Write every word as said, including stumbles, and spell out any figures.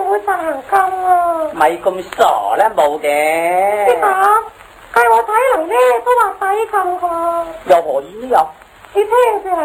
會實行禁啊！ 咪咁傻啦，冇嘅。 師傅，計我睇嚟咧都話抵禁㗎。 又何以呢？又？ 你聽住嚟。